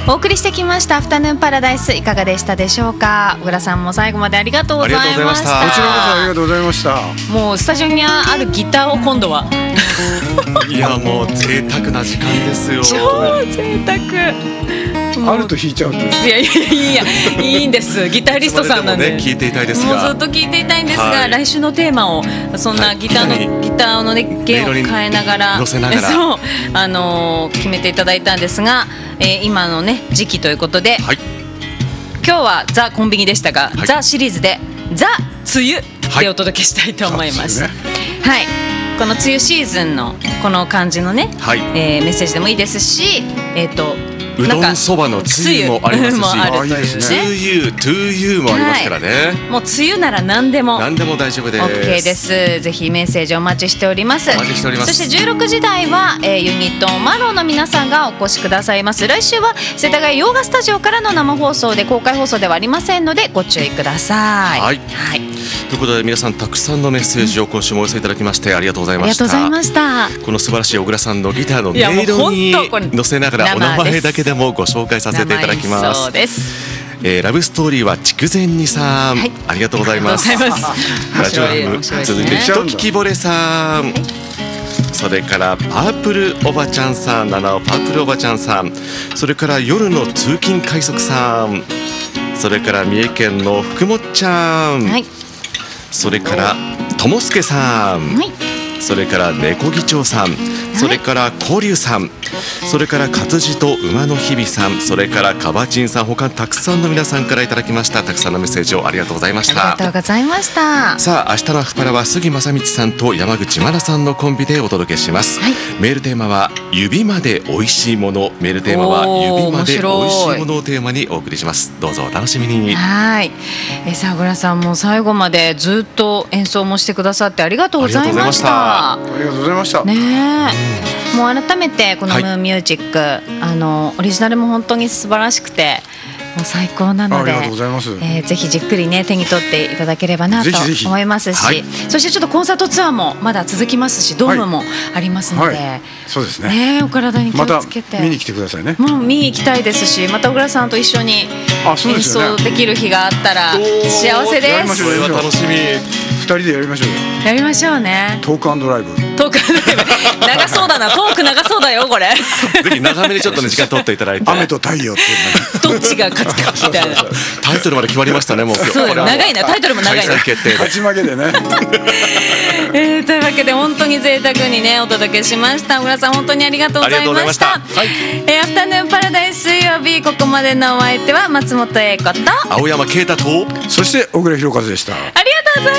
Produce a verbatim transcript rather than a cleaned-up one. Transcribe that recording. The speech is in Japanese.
お送りしてきましたアフタヌーンパラダイス、いかがでしたでしょうか。小倉さんも最後までありがとうございました。 ありがとうございました。 こちらこそありがとうございました。 もうスタジオにあるギターを今度はいやもう贅沢な時間ですよ。 超贅沢。 あると弾いちゃうんです。 いやいやいやいいんです。ギタリストさんなんで、 ね、聞いていたいですが、 もうずっと聞いていたいんですが、 はい、 来週のテーマをそんなギターの、はい、ギターのね弦を変えながら、 乗せながらそうあのー、決めていただいたんですが、えー、今のね時期ということで、はい、今日はザ・コンビニでしたが、はい、ザ・シリーズでザ・梅雨でお届けしたいと思います。はい、はい、この梅雨シーズンのこの感じのね、はい、えー、メッセージでもいいですし、えっとうどんそばのつゆもありますし、 あるというね、 トゥーユー、トゥーユーもありますからね、はい、もう梅雨なら何でも何でも大丈夫です。 OK です。ぜひメッセージお待ちしております。 お待ちしております。 そしてじゅうろくじ台は、えー、ユニットマローの皆さんがお越しくださいます。来週は世田谷洋画スタジオからの生放送で、公開放送ではありませんのでご注意ください。はい、はい、 ということで皆さんたくさんのメッセージを今週もお寄せいただきましてありがとうございました。 ありがとうございました。 この素晴らしい小倉さんのギターの音色に乗せながらお名前だけでもご紹介させていただきます。 そうです。 えー、ラブストーリーは筑前煮さん、はい、ありがとうございます。ラジオネーム続いてひとききぼれさん、はい、それからパープルおばちゃんさん、七尾パープルおばちゃんさん、それから夜の通勤快速さん、それから三重県の福もっちゃん、はい、それからともすけさん、はい、それから猫議長さん、それから交流さん、それから活字と馬の日々さん、それからかばちんさん、他たくさんの皆さんからいただきました。たくさんのメッセージをありがとうございました。 ありがとうございました。 さあ明日のアフパラは杉正道さんと山口真奈さんのコンビでお届けします。はい、メールテーマは指まで美味しいもの、メールテーマは指まで美味しいものをテーマにお送りします。どうぞお楽しみに。 はい、えさあ小倉さんも最後までずっと演奏もしてくださってありがとうございました。 ありがとうございました。 ねえ、もう改めてこのムーンミュージック、はい、あのオリジナルも本当に素晴らしくてもう最高なので、 ありがとうございます。 えー、ぜひじっくりね手に取っていただければなと思いますし、はい、そしてちょっとコンサートツアーもまだ続きますし、ドームもありますので、はいはい、 そうですね、 ね、お体に気をつけて、 また見に来てくださいね。 もう見に行きたいですし、また小倉さんと一緒に演奏できる日があったら幸せです。 それは楽しみ。 ふたりでやりましょうよ。 やりましょうね。 トーク&ライブ。 トーク&ライブ長そうだな。トーク長そうだよこれ。 ぜひ長めにちょっとね時間取っていただいて。 雨と太陽ってどっちが勝つかみたいな。 タイトルまで決まりましたねもう今日。 そう長いな、タイトルも長いな。 開催決定で。 勝ち負けでね。 えー、というわけで本当に贅沢にねお届けしました。小倉さん本当にありがとうございました。はい、えー、アフタヌーンパラダイス水曜日、ここまでのお相手は松本英子と青山啓太と、 そして小倉弘和でした。 あり